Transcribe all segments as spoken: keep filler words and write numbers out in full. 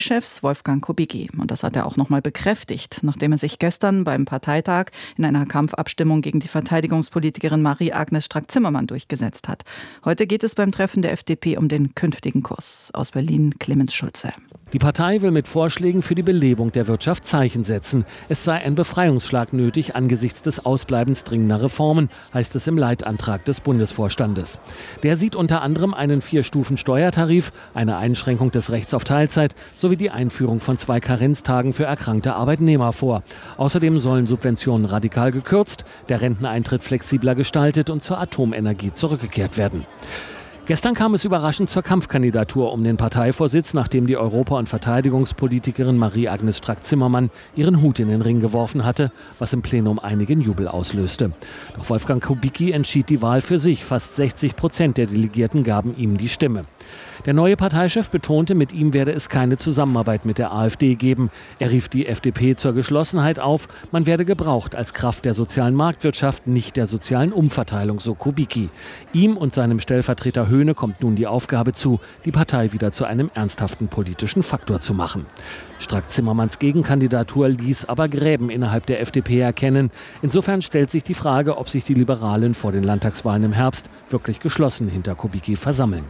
Chefs Wolfgang Kubicki. Und das hat er auch nochmal bekräftigt, nachdem er sich gestern beim Parteitag in einer Kampfabstimmung gegen die Verteidigungspolitikerin Marie-Agnes Strack-Zimmermann durchgesetzt hat. Heute geht es beim Treffen der F D P um den künftigen Kurs. Aus Berlin Clemens Schulze. Die Partei will mit Vorschlägen für die Belebung der Wirtschaft Zeichen setzen. Es sei ein Befreiungsschlag nötig angesichts des Ausbleibens dringender Reformen, heißt es im Leitantrag des Bundesvorstandes. Der sieht unter anderem einen Vier-Stufen-Steuertarif, eine Einschränkung des Rechts auf Teilzeit sowie die Einführung von zwei Karenztagen für erkrankte Arbeitnehmer vor. Außerdem sollen Subventionen radikal gekürzt, der Renteneintritt flexibler gestaltet und zur Atomenergie zurückgekehrt werden. Gestern kam es überraschend zur Kampfkandidatur um den Parteivorsitz, nachdem die Europa- und Verteidigungspolitikerin Marie-Agnes Strack-Zimmermann ihren Hut in den Ring geworfen hatte, was im Plenum einigen Jubel auslöste. Doch Wolfgang Kubicki entschied die Wahl für sich. Fast sechzig Prozent der Delegierten gaben ihm die Stimme. Der neue Parteichef betonte, mit ihm werde es keine Zusammenarbeit mit der AfD geben. Er rief die F D P zur Geschlossenheit auf. Man werde gebraucht als Kraft der sozialen Marktwirtschaft, nicht der sozialen Umverteilung, so Kubicki. Ihm und seinem Stellvertreter Höhne kommt nun die Aufgabe zu, die Partei wieder zu einem ernsthaften politischen Faktor zu machen. Strack-Zimmermanns Gegenkandidatur ließ aber Gräben innerhalb der F D P erkennen. Insofern stellt sich die Frage, ob sich die Liberalen vor den Landtagswahlen im Herbst wirklich geschlossen hinter Kubicki versammeln.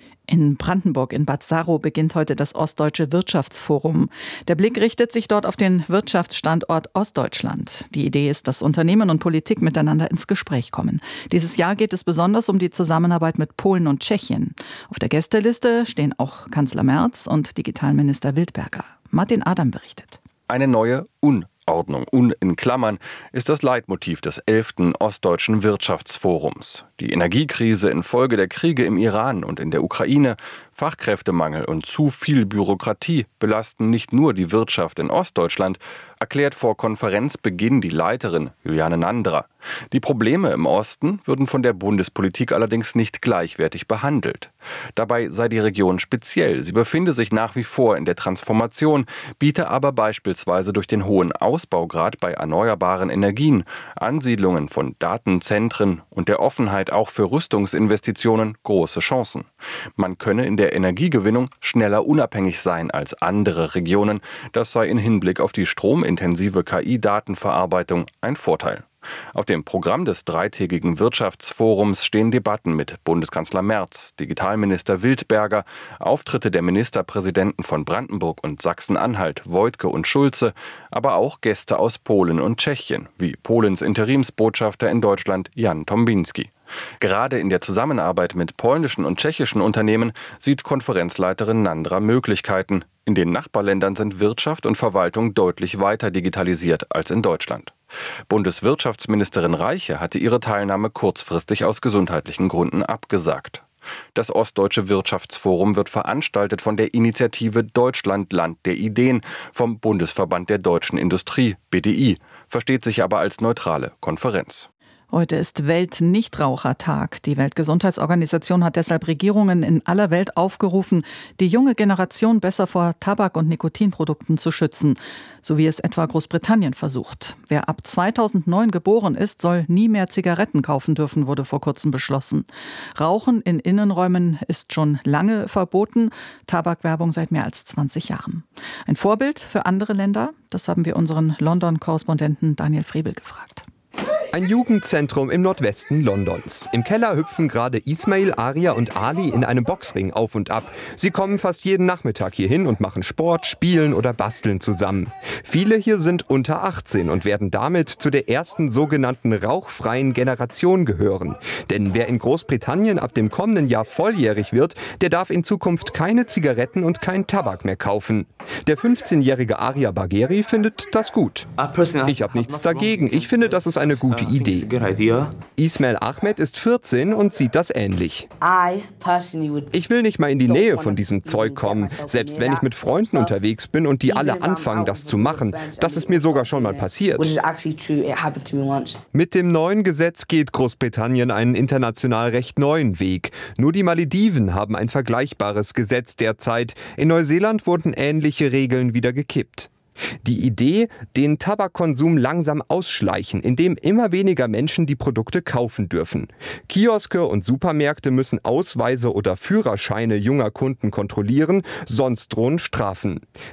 In Brandenburg in Bad Saro beginnt heute das Ostdeutsche Wirtschaftsforum. Der Blick richtet sich dort auf den Wirtschaftsstandort Ostdeutschland. Die Idee ist, dass Unternehmen und Politik miteinander ins Gespräch kommen. Dieses Jahr geht es besonders um die Zusammenarbeit mit Polen und Tschechien. Auf der Gästeliste stehen auch Kanzler Merz und Digitalminister Wildberger. Martin Adam berichtet. Eine neue Unordnung. Un in Klammern ist das Leitmotiv des elften Ostdeutschen Wirtschaftsforums. Die Energiekrise infolge der Kriege im Iran und in der Ukraine, Fachkräftemangel und zu viel Bürokratie belasten nicht nur die Wirtschaft in Ostdeutschland, erklärt vor Konferenzbeginn die Leiterin Juliane Nandra. Die Probleme im Osten würden von der Bundespolitik allerdings nicht gleichwertig behandelt. Dabei sei die Region speziell. Sie befinde sich nach wie vor in der Transformation, biete aber beispielsweise durch den hohen Ausbaugrad bei erneuerbaren Energien, Ansiedlungen von Datenzentren und der Offenheit auch für Rüstungsinvestitionen große Chancen. Man könne in der Energiegewinnung schneller unabhängig sein als andere Regionen. Das sei in Hinblick auf die stromintensive K I-Datenverarbeitung ein Vorteil. Auf dem Programm des dreitägigen Wirtschaftsforums stehen Debatten mit Bundeskanzler Merz, Digitalminister Wildberger, Auftritte der Ministerpräsidenten von Brandenburg und Sachsen-Anhalt, Woidke und Schulze, aber auch Gäste aus Polen und Tschechien, wie Polens Interimsbotschafter in Deutschland Jan Tombinski. Gerade in der Zusammenarbeit mit polnischen und tschechischen Unternehmen sieht Konferenzleiterin Nandra Möglichkeiten. In den Nachbarländern sind Wirtschaft und Verwaltung deutlich weiter digitalisiert als in Deutschland. Bundeswirtschaftsministerin Reiche hatte ihre Teilnahme kurzfristig aus gesundheitlichen Gründen abgesagt. Das Ostdeutsche Wirtschaftsforum wird veranstaltet von der Initiative Deutschland Land der Ideen vom Bundesverband der Deutschen Industrie, B D I, versteht sich aber als neutrale Konferenz. Heute ist Welt-Nichtrauchertag. Die Weltgesundheitsorganisation hat deshalb Regierungen in aller Welt aufgerufen, die junge Generation besser vor Tabak- und Nikotinprodukten zu schützen, so wie es etwa Großbritannien versucht. Wer ab zweitausendneun geboren ist, soll nie mehr Zigaretten kaufen dürfen, wurde vor kurzem beschlossen. Rauchen in Innenräumen ist schon lange verboten, Tabakwerbung seit mehr als zwanzig Jahren. Ein Vorbild für andere Länder? Das haben wir unseren London-Korrespondenten Daniel Frebel gefragt. Ein Jugendzentrum im Nordwesten Londons. Im Keller hüpfen gerade Ismail, Aria und Ali in einem Boxring auf und ab. Sie kommen fast jeden Nachmittag hierhin und machen Sport, Spielen oder Basteln zusammen. Viele hier sind unter achtzehn und werden damit zu der ersten sogenannten rauchfreien Generation gehören. Denn wer in Großbritannien ab dem kommenden Jahr volljährig wird, der darf in Zukunft keine Zigaretten und kein Tabak mehr kaufen. Der fünfzehnjährige Aria Bagheri findet das gut. Ich habe nichts dagegen. Ich finde, das ist eine gute Idee. Ismail Ahmed ist vierzehn und sieht das ähnlich. Ich will nicht mal in die Nähe von diesem Zeug kommen, selbst wenn ich mit Freunden unterwegs bin und die alle anfangen, das zu machen. Das ist mir sogar schon mal passiert. Mit dem neuen Gesetz geht Großbritannien einen international recht neuen Weg. Nur die Malediven haben ein vergleichbares Gesetz derzeit. In Neuseeland wurden ähnliche Regeln wieder gekippt. Die Idee, den Tabakkonsum langsam ausschleichen, indem immer weniger Menschen die Produkte kaufen dürfen. Kioske und Supermärkte müssen Ausweise oder Führerscheine junger Kunden kontrollieren, sonst drohen Strafen.